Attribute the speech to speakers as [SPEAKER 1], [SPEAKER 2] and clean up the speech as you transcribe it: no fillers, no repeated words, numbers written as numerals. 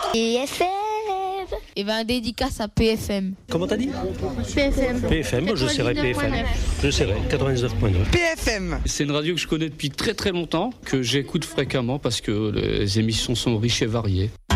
[SPEAKER 1] PFM.
[SPEAKER 2] Et ben dédicace à PFM.
[SPEAKER 3] Comment t'as dit ?
[SPEAKER 1] PFM.
[SPEAKER 3] PFM, je serai PFM. Je serai 99.9.
[SPEAKER 4] PFM.
[SPEAKER 5] C'est une radio que je connais depuis très très longtemps, que j'écoute fréquemment parce que les émissions sont riches et variées.